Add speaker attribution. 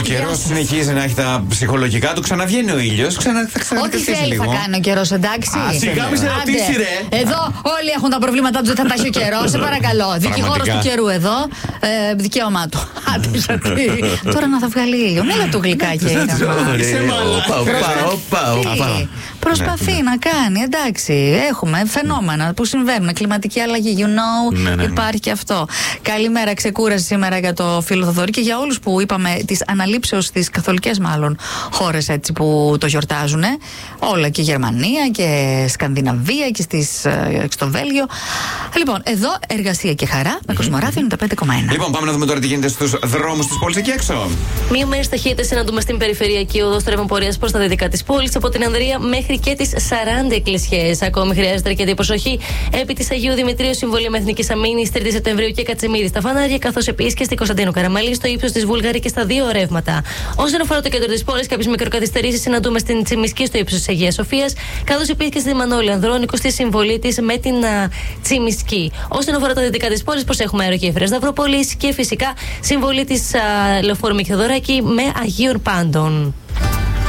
Speaker 1: Ο καιρός συνεχίζει να έχει τα ψυχολογικά του, ξαναβγαίνει ο ήλιος,
Speaker 2: Ό,τι θέλει θα κάνει ο καιρός, εντάξει.
Speaker 1: Σιγά μη σε ρωτήσει, ρε.
Speaker 2: Εδώ όλοι έχουν τα προβλήματά τους, δεν θα τα έχει ο καιρός. Σε παρακαλώ. Δικηγόρος του καιρού εδώ. Δικαίωμά του. Άντε, γιατί. Τώρα να θα βγάλει ήλιο. Μίλα του γλυκάκι. Προσπαθεί να κάνει, εντάξει. Έχουμε φαινόμενα που συμβαίνουν. Κλιματική αλλαγή, you know, υπάρχει και αυτό. Καλημέρα, ξεκούραση σήμερα για το φίλο Θοδωρή και για όλους που είπαμε τις αναλήψεως στις καθολικές μάλλον χώρες έτσι που το γιορτάζουν. Όλα και Γερμανία και Σκανδιναβία και στο Βέλγιο. Λοιπόν, εδώ εργασία και χαρά με Κοσμοράδιο 95,1.
Speaker 1: Λοιπόν, πάμε να δούμε τώρα τι γίνεται στους δρόμους της πόλης εκεί έξω.
Speaker 3: Μειωμένες ταχύτητες συναντούμε στην περιφερειακή οδό τρέχον πορείας προς τα δυτικά της πόλης, από την Ανδρεία μέχρι και τις 40 εκκλησιές. Ακόμη χρειάζεται αρκετή προσοχή επί της Αγίου Δημητρίου Συμβολίου Εθνικής Αμήνης 3η Σεπτεμβρίου και Κατσιμίδη στα φανάρια, καθώς επίσης και στην Κωνσταντίνου Καραμαλή στο ύψος της Βούλγαρη και στα δύο ρεύματα. Όσον αφορά το κέντρο της πόλης, κάποιες μικροκαθυστερήσεις συναντούμε στην Τσιμισκή στο ύψος της Αγίας Σοφίας, καθώς επίσης και στη Μανώλη Ανδρώνικου στη συμβολή της με την Τσιμισκή. Όσον αφορά τα δυτικά της πόλης, προσέχουμε αερογέφυρες Σταυροπολής και φυσικά συμβολή της Λεωφόρου Μιχαιοδωράκη με Αγίων Πάντων.